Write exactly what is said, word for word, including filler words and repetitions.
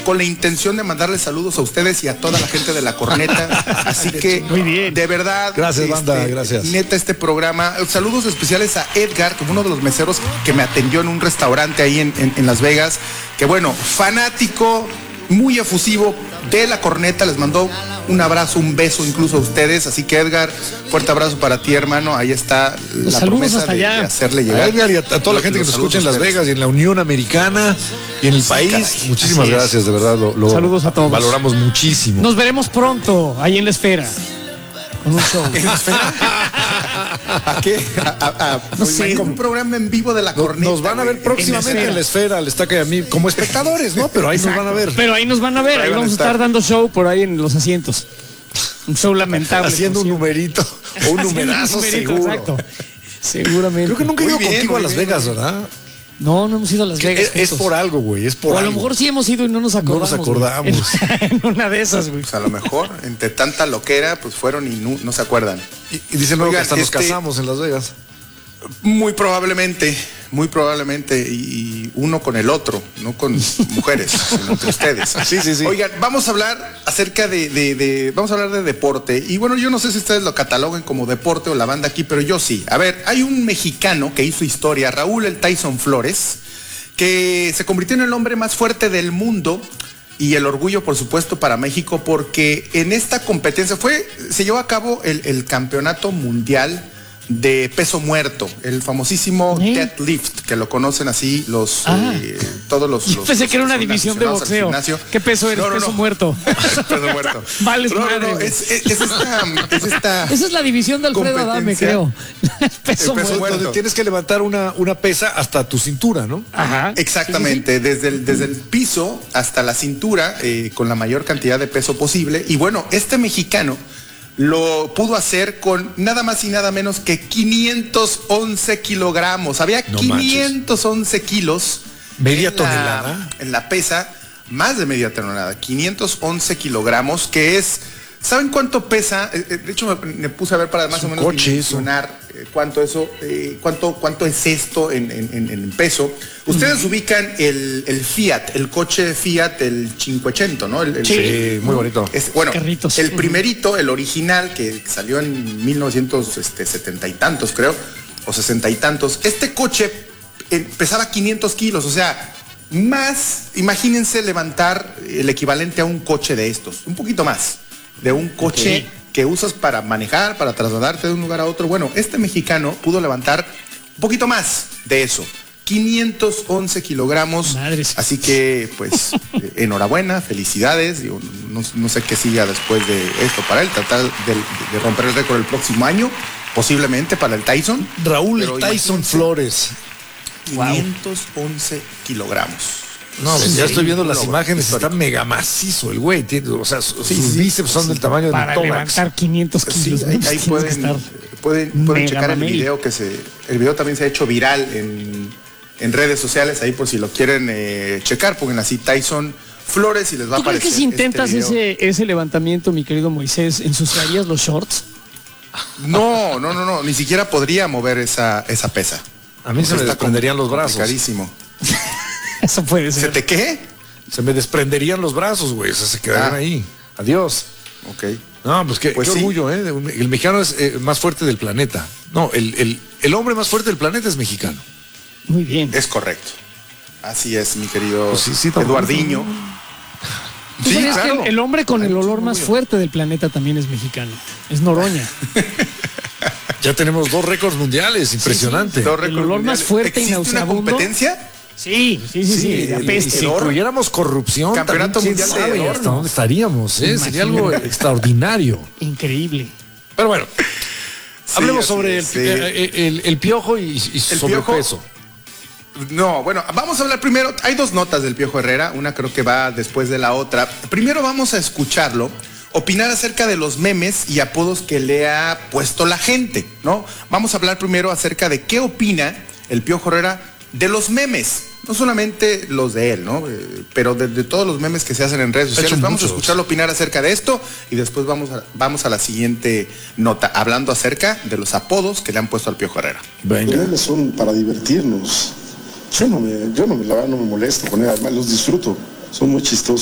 con la intención de mandarles saludos a ustedes y a toda la gente de La Corneta. Así que, muy bien. De verdad. Gracias, este, banda, gracias. Neta, este programa. Saludos especiales a Edgar, como uno de los meseros que me atendió en un restaurante ahí en, en, en Las Vegas. Que bueno, fanático, muy efusivo de La Corneta. Les mandó un abrazo, un beso incluso a ustedes. Así que, Edgar, fuerte abrazo para ti, hermano. Ahí está los la saludos promesa hasta de, allá. de hacerle llegar. A Edgar y a, a toda la gente que nos escucha en Las Vegas y en la Unión Americana y en el Sí, país. caray. Muchísimas Así es. gracias, de verdad. Lo, lo Saludos a todos. Valoramos muchísimo. Nos veremos pronto ahí en la esfera. Con un show. ¿A qué? A, a, a, No sé. un programa en vivo de La Corneta. Nos van a ver güey. próximamente en la esfera, al Estaca y a mí, como espectadores, ¿no? Pero ahí nos van a ver. Pero ahí nos van a ver, ahí Ahí van a vamos a estar. estar dando show por ahí en los asientos. Un show lamentable. Haciendo un por numerito o un cierto. numerazo Haciendo un numerito, seguro. exacto. Seguramente. Creo que nunca he Muy ido bien, contigo a muy Las bien, Vegas, muy ¿verdad? No, no hemos ido a Las Vegas. Es, es juntos. por algo, güey, es por O a algo. lo mejor sí hemos ido y no nos acordamos. nos acordamos. güey. En, en una de esas, güey. Pues a lo mejor, entre tanta loquera, pues fueron y no, no se acuerdan. Y, y dicen luego que Oigan, hasta nos este- casamos en Las Vegas. Muy probablemente, muy probablemente, y, y uno con el otro, no con mujeres, sino entre ustedes. Sí, sí, sí. Oigan, vamos a hablar acerca de, de, de, vamos a hablar de deporte. Y bueno, yo no sé si ustedes lo cataloguen como deporte o la banda aquí, pero yo sí. A ver, hay un mexicano que hizo historia, Raúl el Tyson Flores, que se convirtió en el hombre más fuerte del mundo. Y el orgullo, por supuesto, para México, porque en esta competencia fue, se llevó a cabo el, el campeonato mundial de peso muerto, el famosísimo ¿Eh? deadlift, que lo conocen así los Ah. eh, todos los, Yo los- pensé los que era una son división de aficionados al boxeo. gimnasio. ¿Qué peso eres? No, no, Peso no. muerto. Peso muerto. Vales no, no, madre, no, güey. es, es, es esta, es esta Esa es la división de Alfredo Adame, competencia. creo. Peso peso muerto. muerto. Donde tienes que levantar una, una pesa hasta tu cintura, ¿no? Ajá. Exactamente, Desde, el, desde el piso hasta la cintura, eh, con la mayor cantidad de peso posible. Y bueno, este mexicano lo pudo hacer con nada más y nada menos que quinientos once kilogramos. Había No quinientos once kilos. Media en la- tonelada. en la pesa, más de media tonelada, quinientos once kilogramos, que es... ¿Saben cuánto pesa? Eh, eh, De hecho, me, me puse a ver para más Es o un menos coche, dimensionar eh, cuánto eso, eh, cuánto, cuánto es esto en, en- en- en peso. Ustedes ubican el, el Fiat, el coche Fiat, el cincuecento, ¿no? El, el- Sí. Sí, muy bonito. es- bueno, Carritos. el primerito, el original, que salió en mil novecientos setenta y tantos, creo, o sesenta y tantos. Este coche eh, pesaba quinientos kilos, o sea, más, imagínense levantar el equivalente a un coche de estos, un poquito más, de un coche Ok. que usas para manejar, para trasladarte de un lugar a otro. Bueno, este mexicano pudo levantar un poquito más de eso. quinientos once kilogramos. Madres. Así que, pues, eh, enhorabuena, felicidades. Digo, no, no sé qué siga después de esto para él, tratar de, de romper el récord el próximo año, posiblemente para el Tyson. Raúl Pero Tyson imagínense, Flores. quinientos once kilogramos. No, Sí, ya sí, estoy viendo un las logro imágenes, histórico. está mega macizo el güey. Tiene- o sea, su- Sí, sus sí, bíceps son del tamaño de mi Para tórax. levantar quinientos kilos. Sí, ¿no? ahí, Pues ahí tienes que pueden, estar pueden, pueden mega checar el mamey. video que se, el video también se ha hecho viral en, en redes sociales, ahí por si lo quieren eh, checar, pongan así Tyson Flores y les va a ¿Tú crees aparecer. que si intentas este video. ese, ese levantamiento, mi querido Moisés, ensuciarías los shorts? No, no, no, no, ni siquiera podría mover esa, esa pesa. A mí se me Está desprenderían los brazos. Complicadísimo. Eso puede ¿Se ser. te qué? Se me desprenderían los brazos, güey. O sea, se quedarían Ah. ahí. Adiós. Ok. No, pues qué, Pues qué sí. orgullo, ¿eh? El mexicano es eh, más fuerte del planeta. No, el, el, el hombre más fuerte del planeta es mexicano. Muy bien. Es correcto. Así es, mi querido Pues sí, sí, tampoco. Eduardiño. ¿Tú Sí, sabías claro. que el, el hombre con el olor más fuerte del planeta también es mexicano? Es Noroña. Ya tenemos dos récords mundiales, impresionante. Dos El récords olor más mundiales. fuerte y ¿Existe una nauseabundo? competencia? Sí, sí, sí, sí, de el- apeste. Y si hedor. incluyéramos corrupción, Campeonato también, mundial ¿quién de sabe hedor, hasta ¿no? dónde estaríamos? ¿eh? Sería algo Imagínate. extraordinario. Increíble. Pero bueno, Sí, hablemos así sobre el, es, sí. eh, el- el piojo y, y sobrepeso. No, bueno, vamos a hablar primero. Hay dos notas del Piojo Herrera, una creo que va después de la otra. Primero vamos a escucharlo, opinar acerca de los memes y apodos que le ha puesto la gente, ¿no? Vamos a hablar primero acerca de qué opina el Piojo Herrera de los memes, no solamente los de él, ¿no? Eh, pero de, de todos los memes que se hacen en redes hecho sociales. Vamos muchos. a escucharlo opinar acerca de esto y después vamos a, vamos a la siguiente nota, hablando acerca de los apodos que le han puesto al Piojo Herrera. Venga. Los memes son para divertirnos. Yo no me, yo no me, la verdad no me molesto con él, además los disfruto, son muy chistosos.